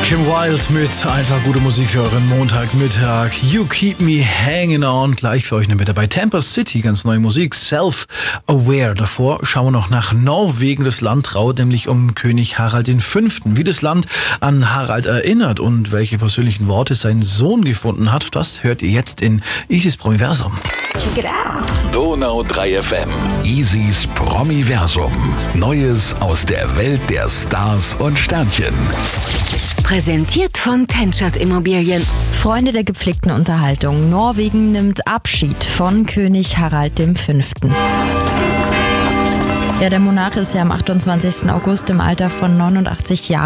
Kim Wilde mit einfach gute Musik für euren Montagmittag. You Keep Me Hanging On. Gleich für euch mit dabei. Tampa City, ganz neue Musik. Self-Aware. Davor schauen wir noch nach Norwegen. Das Land trauert nämlich um König Harald V. Wie das Land an Harald erinnert und welche persönlichen Worte sein Sohn gefunden hat, das hört ihr jetzt in Isis Promiversum. Check it out. Donau 3 FM. Isis Promiversum. Neues aus der Welt der Stars und Sternchen. Präsentiert von Tenschert Immobilien. Freunde der gepflegten Unterhaltung. Norwegen nimmt Abschied von König Harald V. Ja, der Monarch ist ja am 28. August im Alter von 89 Jahren